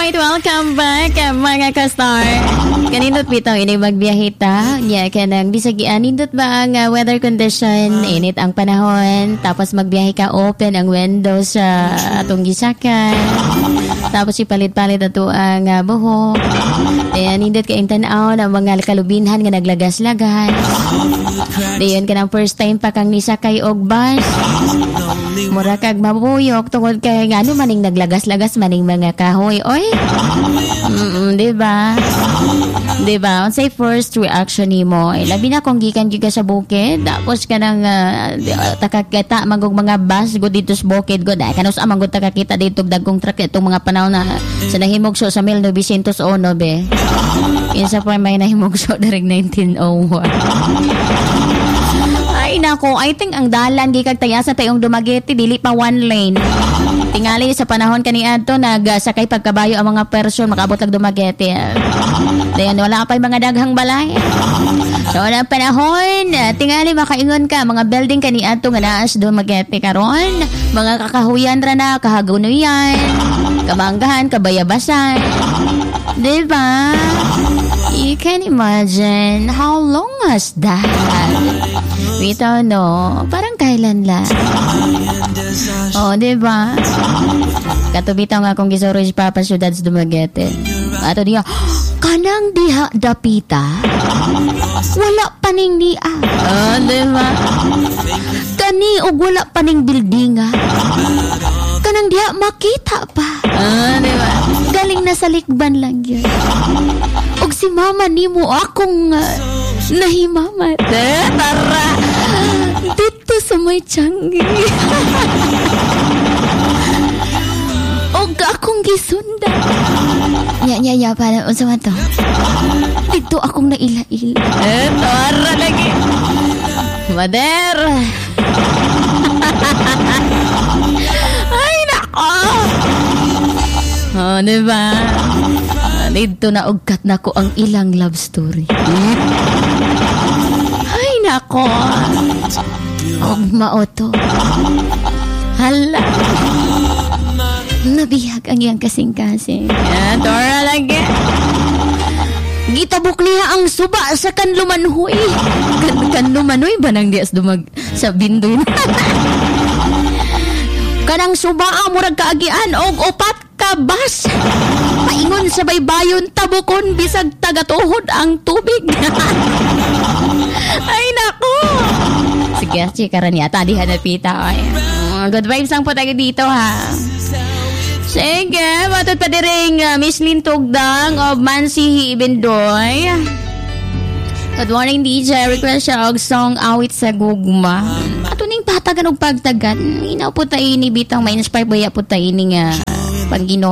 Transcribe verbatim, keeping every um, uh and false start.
Alright, welcome back mga ka-star. Kanindot bitaw ini magbiyahe ta. Nya kanang bisag anindot ba ang uh, weather condition, init ang panahon, tapos magbiyahe ka open ang windows sa uh, atong gisakay. Tapos ipalit-palit ato ang uh, buhok. Ayan, nindot ka intanaw ng mga kalubinhan nga naglagas-lagas. Diyan ka ng first time pa kang nisakay og bus. Mura kag mabuyok tungod kay nga ano maning naglagas-lagas maning mga kahoy. Oy. Mm, di ba? Di ba? Unsay first reaction nimo? Eh, labi na kung gikan gyud ka sa bukid, tapos ka nang uh, takakita magog mga bus go dito sa bukid go. Dai kanus amang go takakita dito dagkong truck itong mga panahon na sa nahimugso sa mil novecientos uno be. Insa pa may nahimugso darig nineteen oh one. Ay nako, I think ang dalan gikag tayasa tayong Dumaguete dili pa one lane. Tingali sa panahon kaniadto nagsakay pagkabayo ang mga person makaabot lang Dumaguete. Dayon wala pa mga daghang balay. So na panahon, tingali makaingon ka mga building kaniadto nga naa sa Dumaguete karon, mga kakahuyan ra na, kahagunuyan, kamanggahan, kabayabasan. Diba? You can imagine how long has that? We don't know. Parang kailan lang. Oh, diba? Katubitaw nga akong gisuro si Papa Syudad sa Dumaguete. Ato diya, kanang diha dapita? Wala paning niya. Oh, diba? Kani og wala paning buildinga. Kanang diha makita pa. Ah, diba? Galing na sa likban lang yun. Og si mama nimo akong uh, nahimamat. Eh, tara. Dito sa may Changi. Og akong gisunda. Nya, nya, nya, para unsa man to? Dito akong nailail. Eh, tara lagi. Mader. Ay, nako. Oh, diba? Dito na ugkat na ko ang ilang love story. Ay, nako. Og maoto. Hala. Nabihag ang iyang kasing-kasing. Yan, Dora lagi. Gitabok niya ang suba sa kanlumanhoy. Kan kanlumanhoy ba nang dias dumag sa bindoy na? Kanang suba ang murag kaagian og upat ka bas. Paingon sa baybayon tabukon bisag tagatuhod ang tubig. Ay nako. Sige, chika niya tadi hanapita ay. Uh, good vibes lang po tayo dito ha. Sige, matod pa diring uh, Miss Lynn Tugdang of Mansi Ibindoy. Good morning, D J. Request siya og song awit sa gugma. Ato ning patagan og pagtagan. Inaw po tayo ni bitang ma-inspire baya po tayo ni nga Panginoon.